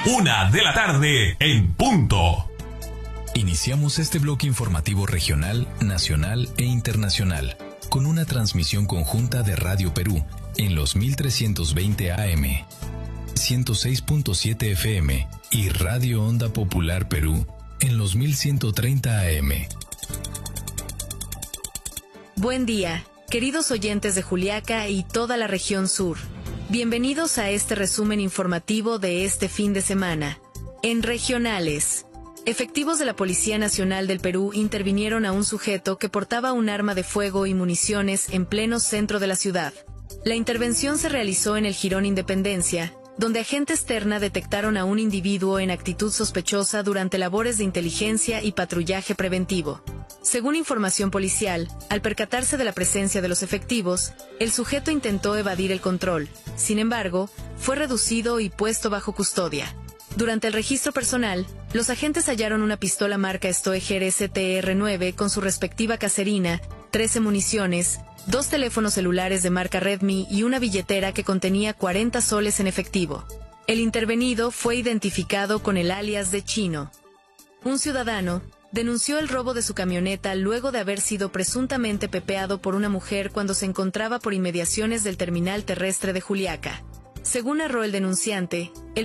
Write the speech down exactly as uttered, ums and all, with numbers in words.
Una de la tarde en punto. Iniciamos este bloque informativo regional, nacional e internacional con una transmisión conjunta de Radio Perú en los mil trescientos veinte A M, ciento seis punto siete F M y Radio Onda Popular Perú en los mil ciento treinta A M. Buen día, queridos oyentes de Juliaca y toda la región sur. Bienvenidos a este resumen informativo de este fin de semana. En regionales, efectivos de la Policía Nacional del Perú intervinieron a un sujeto que portaba un arma de fuego y municiones en pleno centro de la ciudad. La intervención se realizó en el Jirón Independencia, donde agentes Terna detectaron a un individuo en actitud sospechosa durante labores de inteligencia y patrullaje preventivo. Según información policial, al percatarse de la presencia de los efectivos, el sujeto intentó evadir el control. Sin embargo, fue reducido y puesto bajo custodia. Durante el registro personal, los agentes hallaron una pistola marca Stoeger S T R nueve con su respectiva caserina, trece municiones, dos teléfonos celulares de marca Redmi y una billetera que contenía cuarenta soles en efectivo. El intervenido fue identificado con el alias de Chino. Un ciudadano denunció el robo de su camioneta luego de haber sido presuntamente pepeado por una mujer cuando se encontraba por inmediaciones del terminal terrestre de Juliaca. Según narró el denunciante, el